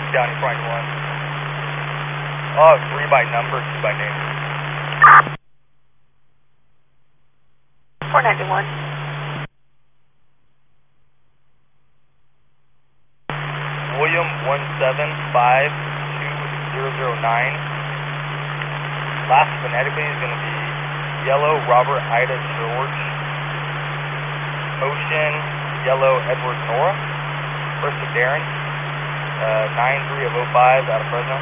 Down in front one. Oh, 3 by number, 2 by name. 491. William 1752009. Last phonetically is going to be Yellow Robert Ida George. Ocean Yellow Edward Nora. First of Darren. 93 of 05 out of Fresno.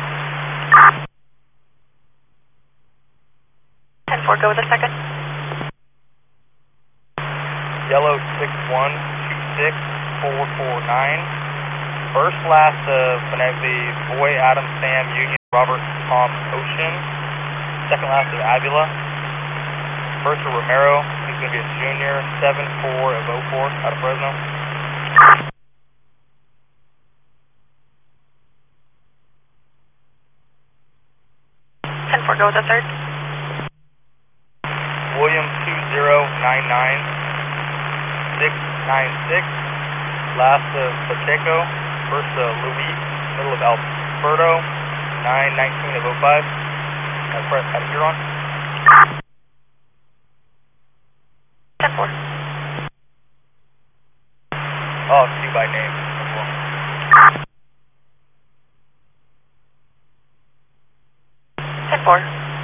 10-4, go with the second. Yellow 6126449. First, last phonetically Boy, Adam, Sam, Union, Robert, Tom, Ocean. Second last of Avila. First of Romero, he's going to be a junior, 74 of 04 out of Fresno. Go with the third. William 2099696. Last of Pacheco. First of Luis, middle of Alberto. 919 of 05. Out of Huron. 10-4. Oh, 2 by name. 10-4.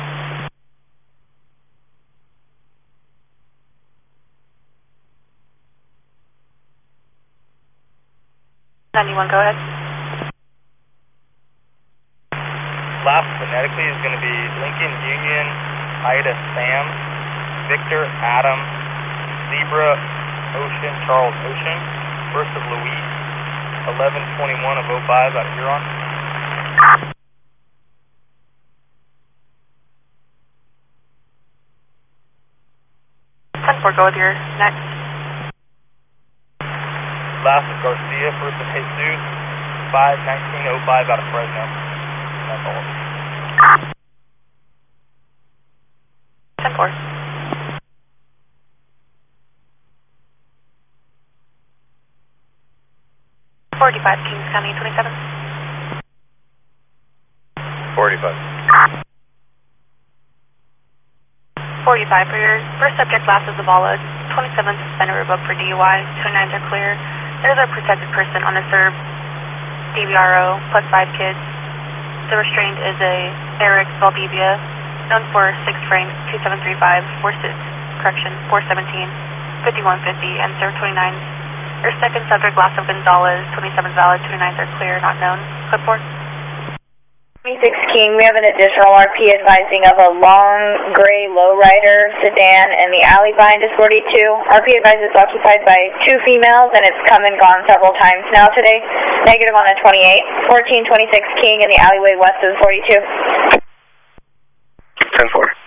91, go ahead. Last phonetically is going to be Lincoln Union, Ida Sam, Victor Adam, Zebra Ocean, Charles Ocean. First of Luis, 1121 of 05 out of Huron. 10-4, go with your next. Last of Garcia, first of Jesus, 51905 out of Fresno. That's all. 10-4. 45, Kings County, 27. 45. 45, for your first subject, last of Zavala, 27 suspended revoked for DUI, 29s are clear. There's a protected person on a serve, DVRO, plus 5 kids. The restrained is a Eric Valdivia, known for 6 frames, 2735, 417, 5150, and serve 29s. Your second subject, last of Gonzalez, 27 valid, 29s are clear, not known. Clipboard. 26 King, we have an additional RP advising of a long gray lowrider sedan and the alley behind is 42. RP advises occupied by 2 females and it's come and gone several times now today. Negative on a 28. 1426 King in the alleyway west of 42. 10-4.